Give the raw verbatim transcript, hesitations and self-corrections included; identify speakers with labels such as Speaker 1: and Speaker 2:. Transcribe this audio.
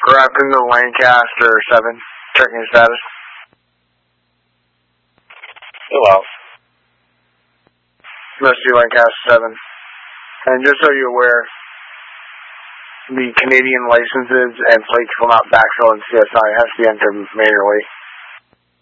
Speaker 1: Raptor to Lancaster seven. Checking your status.
Speaker 2: Hello.
Speaker 1: Must be Lancaster seven. And just so you're aware, the Canadian licenses and plates will not backfill in C S I. It has to be entered manually.